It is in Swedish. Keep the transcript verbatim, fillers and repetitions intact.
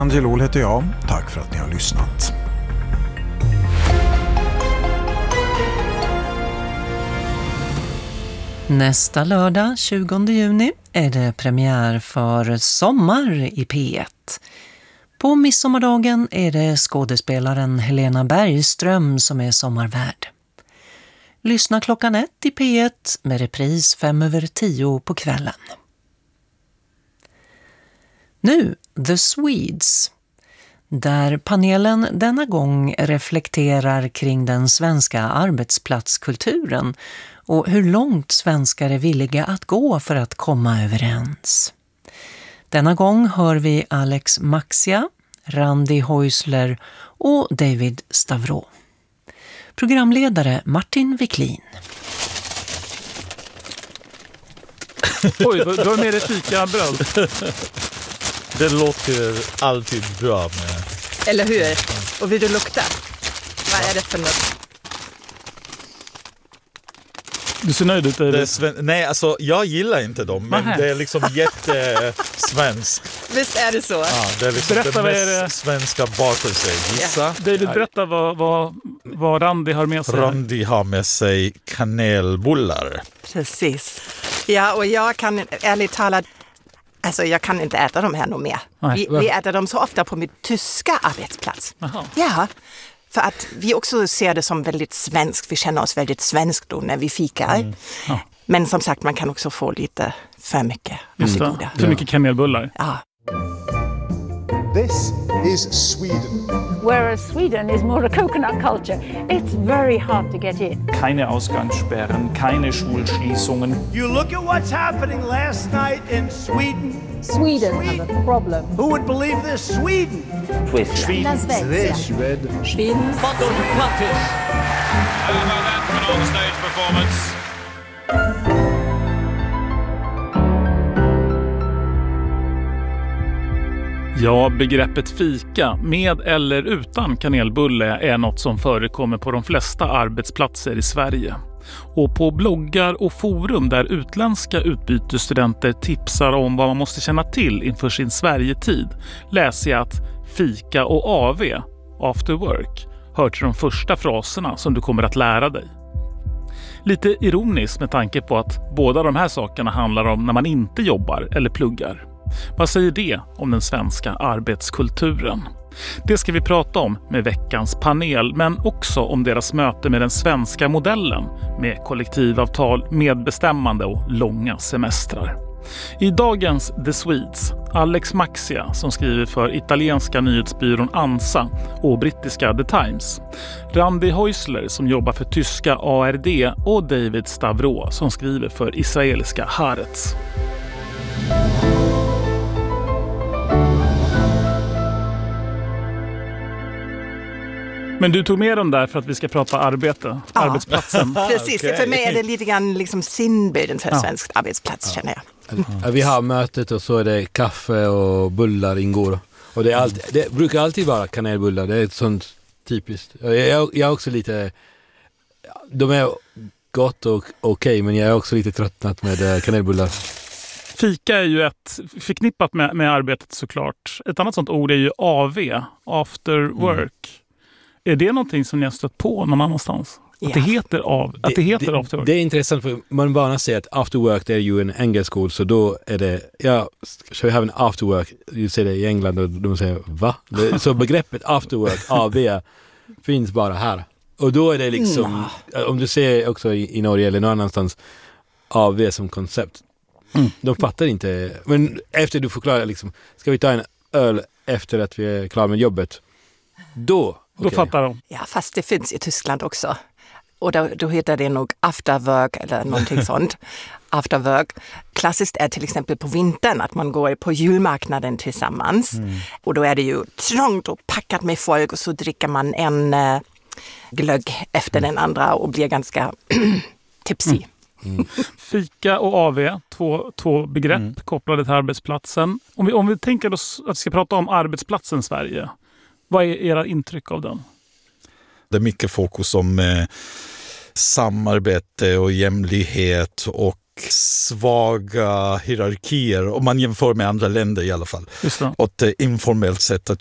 Angelol heter jag. Tack för att ni har lyssnat. Nästa lördag, tjugonde juni, är det premiär för Sommar i P ett. På midsommardagen är det skådespelaren Helena Bergström som är sommarvärd. Lyssna klockan ett i P ett med repris fem över tio på kvällen. Nu, The Swedes, där panelen denna gång reflekterar kring den svenska arbetsplatskulturen och hur långt svenskar är villiga att gå för att komma överens. Denna gång hör vi Alex Maxia, Randi Häusler och David Stavro. Programledare Martin Wiklin. Oj, du har med dig fikabröd. Det låter alltid bra med. Eller hur? Och vill du lukta? Vad är det för något? Du ser nöjd ut. Det är sven- Nej, alltså jag gillar inte dem, men Nähä. det är liksom jättesvenskt. Visst är det så? Ja, det är liksom Berätta, det vad mest är det? svenska bakelse. Gissa. David, berätta vad, vad, vad Randi har med sig. Randi har med sig kanelbullar. Precis. Ja, och jag kan ärligt talat, alltså jag kan inte äta dem här nog mer. Nej. Vi, vi äter dem så ofta på min tyska arbetsplats. Jaha. Ja, för att vi också ser det som väldigt svenskt. Vi känner oss väldigt svenskt då när vi fikar. Mm. Ja. Men som sagt, man kan också få lite för mycket. Just det. goda. För mycket kanelbullar. Ja. This is Sweden. Whereas Sweden is more a coconut culture. It's very hard to get in. Keine Ausgangssperren, keine Schulschließungen. You look at what's happening last night in Sweden. Sweden has a problem. Who would believe this? Sweden. Schweden. Sweden. Sweden. Ja, begreppet fika med eller utan kanelbulle är något som förekommer på de flesta arbetsplatser i Sverige. Och på bloggar och forum där utländska utbytesstudenter tipsar om vad man måste känna till inför sin Sverigetid läser jag att fika och A V, after work, hör till de första fraserna som du kommer att lära dig. Lite ironiskt med tanke på att båda de här sakerna handlar om när man inte jobbar eller pluggar. Vad säger det om den svenska arbetskulturen? Det ska vi prata om med veckans panel, men också om deras möte med den svenska modellen med kollektivavtal, medbestämmande och långa semestrar. I dagens The Swedes, Alex Maxia som skriver för italienska nyhetsbyrån ANSA och brittiska The Times, Randi Häusler som jobbar för tyska A R D och David Stavro som skriver för israeliska Haaretz. Men du tog med dem där för att vi ska prata arbete, Ja. arbetsplatsen. Precis, Okay. för mig är det lite grann liksom sinnbilden för en svensk arbetsplats, känner jag. Ja, vi har mötet och så är det kaffe och bullar ingår. Och det, är alltid, det brukar alltid vara kanelbullar, det är ett sånt typiskt. Jag, jag, jag är också lite, de är gott och okej, okay, men jag är också lite tröttnat med kanelbullar. Fika är ju ett förknippat med, med arbetet såklart. Ett annat sånt ord är ju A V, after work. Mm. Är det någonting som ni har stött på någon annanstans? Att Ja. det heter, av, att det heter det, after work? Det är intressant för man bara säger att after work det är ju en engelsk ord, så då är det, ja, shall we have an after work? Du säger det i England och de säger, va? Det, så begreppet after work, A V, finns bara här. Och då är det liksom, mm. om du ser också i, i Norge eller någon annanstans, A V som koncept. Mm. De fattar inte, men efter du förklarar liksom, ska vi ta en öl efter att vi är klara med jobbet? Då Då okay. fattar de. Ja, fast det finns i Tyskland också. Och då, då heter det nog afterwork eller någonting sånt. Afterwork. Klassiskt är till exempel på vintern att man går på julmarknaden tillsammans. Mm. Och då är det ju trångt och packat med folk och så dricker man en äh, glögg efter mm. den andra och blir ganska tipsy. Mm. Mm. Fika och A V, två, två begrepp mm. kopplade till arbetsplatsen. Om vi, om vi tänker oss att vi ska prata om arbetsplatsen Sverige, vad är era intryck av den? Det är mycket fokus om eh, samarbete och jämlikhet och svaga hierarkier, om man jämför med andra länder i alla fall. Just det. Och ett informellt sätt att